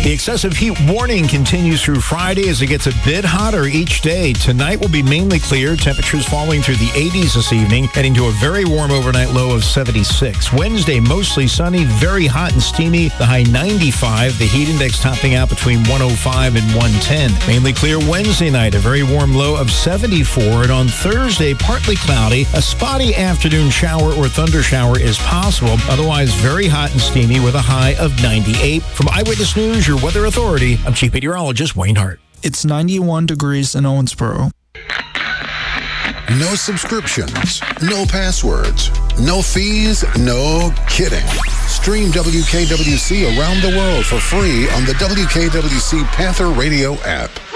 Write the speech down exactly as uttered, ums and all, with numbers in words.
The excessive heat warning continues through Friday as it gets a bit hotter each day. Tonight will be mainly clear. Temperatures falling through the eighties this evening, heading to a very warm overnight low of seventy-six. Wednesday, mostly sunny, very hot and steamy. The high ninety-five. The heat index topping out between one oh five and one ten. Mainly clear Wednesday night, a very warm low of seventy-four. And on Thursday, partly cloudy. A spotty afternoon shower or thunder shower is possible. Otherwise, very hot and steamy with a high of ninety-eight. From Eyewitness News, your weather authority, I'm Chief Meteorologist Wayne Hart. It's ninety-one degrees in Owensboro. No subscriptions, no passwords, no fees, no kidding. Stream W K W C around the world for free on the W K W C Panther Radio app.